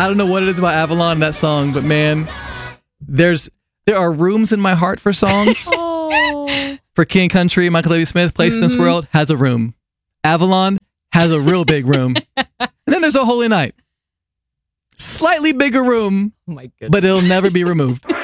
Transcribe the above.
I don't know what it is about Avalon and that song, but man, there are rooms in my heart for songs. For King Country, Michael W. Smith, Place in This World has a room. Avalon has a real big room. And then there's a Holy Night. Slightly bigger room, Oh my goodness. but it'll never be removed.